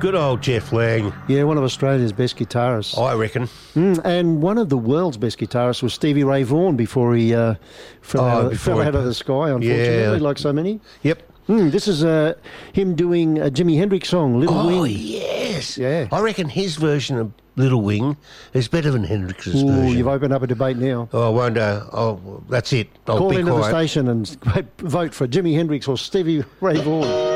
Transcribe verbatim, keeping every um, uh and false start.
Good old Jeff Lang. Yeah, one of Australia's best guitarists. I reckon. Mm, and one of the world's best guitarists was Stevie Ray Vaughan before he uh, fell, Oh, out, of, before fell he- out of the sky, unfortunately, Yeah. like so many. Yep. Mm, this is uh, him doing a Jimi Hendrix song, Little Oh, Wing. yes. Yeah. I reckon his version of Little Wing is better than Hendrix's Ooh, version. you've opened up a debate now. Oh, I won't. Uh, oh, that's it. I'll Call be into quiet. the station and vote for Jimi Hendrix or Stevie Ray Vaughan.